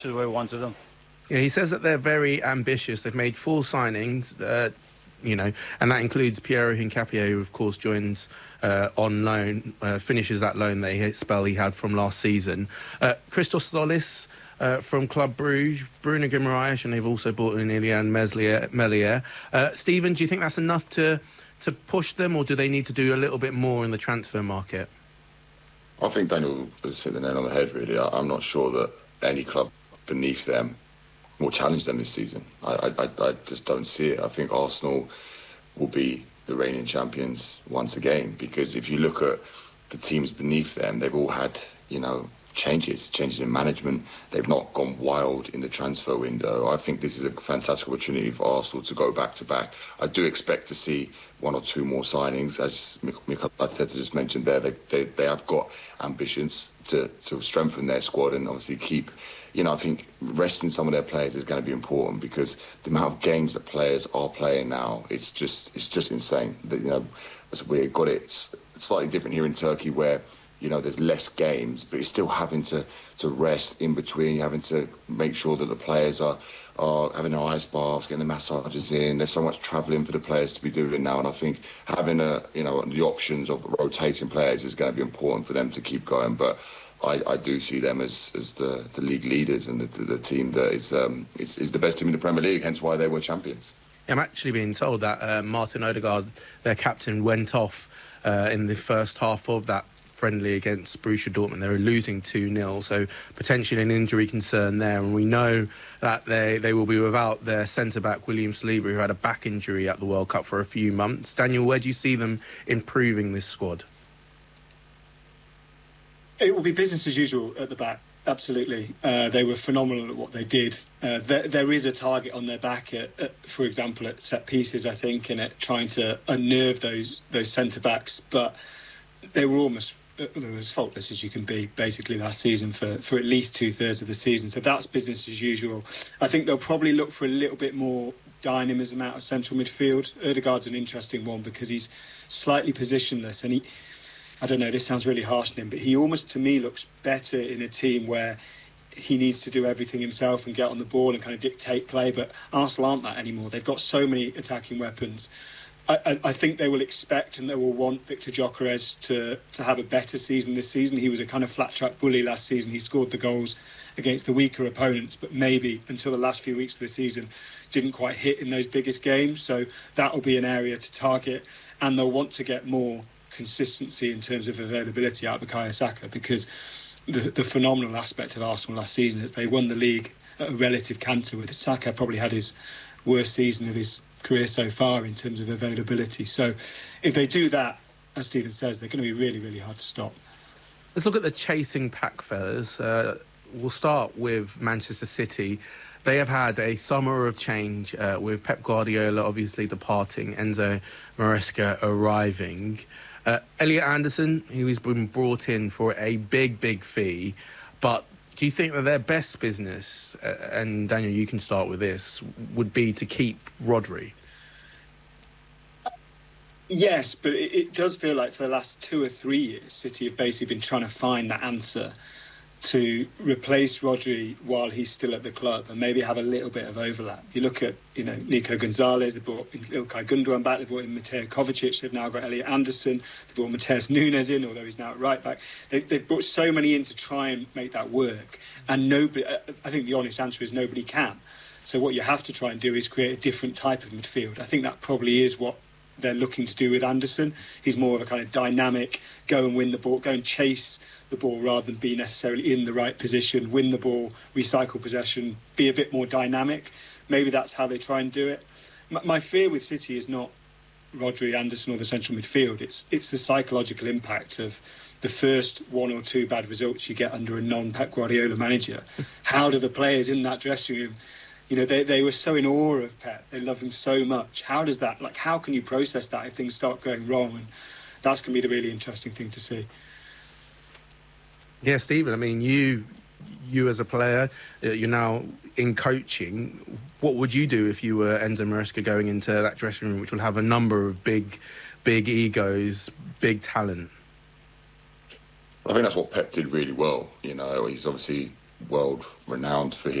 the way we want to do. Yeah, he says that they're very ambitious. They've made 4 signings, and that includes Piero Hincapié, who of course joins on loan, finishes that loan spell he had from last season. Christos Solis from Club Bruges, Bruno Guimaraes, and they've also brought in Ilian Meslier. Stephen, do you think that's enough to push them, or do they need to do a little bit more in the transfer market? I think Daniel has hit the nail on the head, really. I'm not sure that any club beneath them will challenge them this season. I just don't see it. I think Arsenal will be the reigning champions once again, because if you look at the teams beneath them, they've all had, changes in management. They've not gone wild in the transfer window. I think this is a fantastic opportunity for Arsenal to go back to back. I do expect to see 1 or 2 more signings, as Mikel Arteta just mentioned there. They have got ambitions to strengthen their squad and obviously keep. I think resting some of their players is going to be important, because the amount of games that players are playing now, it's just insane. We've got it slightly different here in Turkey, where there's less games, but you're still having to rest in between. You're having to make sure that the players are having their ice baths, getting the massages in. There's so much travelling for the players to be doing now, and I think having the options of rotating players is going to be important for them to keep going. But I do see them as the league leaders and the team that is the best team in the Premier League, hence why they were champions. I'm actually being told that Martin Odegaard, their captain, went off in the first half of that friendly against Borussia Dortmund. They were losing 2-0, so potentially an injury concern there. And we know that they will be without their centre-back, William Saliba, who had a back injury at the World Cup for a few months. Daniel, where do you see them improving this squad? It will be business as usual at the back, absolutely. They were phenomenal at what they did. There is a target on their back, for example, at set pieces, I think, and at trying to unnerve those centre-backs. But they were as faultless as you can be, basically, last season for at least 2/3 of the season. So that's business as usual. I think they'll probably look for a little bit more dynamism out of central midfield. Odegaard's an interesting one because he's slightly positionless, and I don't know, this sounds really harsh on him, but he almost, to me, looks better in a team where he needs to do everything himself and get on the ball and kind of dictate play. But Arsenal aren't that anymore. They've got so many attacking weapons. I think they will expect and they will want Victor Gyökeres to have a better season this season. He was a kind of flat-track bully last season. He scored the goals against the weaker opponents, but maybe until the last few weeks of the season didn't quite hit in those biggest games. So that will be an area to target, and they'll want to get more consistency in terms of availability out of Bukayo Saka, because the phenomenal aspect of Arsenal last season is they won the league at a relative canter, with Saka probably had his worst season of his career so far in terms of availability. So if they do that, as Stephen says, they're going to be really, really hard to stop. Let's look at the chasing pack, fellas. We'll start with Manchester City. They have had a summer of change with Pep Guardiola obviously departing, Enzo Maresca arriving. Elliot Anderson, who's been brought in for a big fee, but do you think that their best business, and Daniel, you can start with this, would be to keep Rodri? Yes, but it does feel like for the last 2 or 3 years, City have basically been trying to find that answer to replace Rodri while he's still at the club and maybe have a little bit of overlap. You look at, Nico Gonzalez, they brought Ilkay Gundogan back, they brought in Mateo Kovacic, they've now got Elliot Anderson, they brought Mateus Nunes in, although he's now at right back. They've brought so many in to try and make that work, and nobody, I think the honest answer is nobody can. So what you have to try and do is create a different type of midfield. I think that probably is what they're looking to do with Anderson. He's more of a kind of dynamic, go and win the ball, go and chase the ball rather than be necessarily in the right position, win the ball, recycle possession, be a bit more dynamic. Maybe that's how they try and do it. My fear with City is not Rodri, Anderson or the central midfield. It's the psychological impact of the first 1 or 2 bad results you get under a non-Pep Guardiola manager. How do the players in that dressing room, they were so in awe of Pep. They love him so much. How does that, how can you process that if things start going wrong? And that's going to be the really interesting thing to see. Yeah, Stephen, I mean, you as a player, you're now in coaching. What would you do if you were Enzo Maresca going into that dressing room, which will have a number of big egos, big talent? I think that's what Pep did really well. He's obviously world renowned for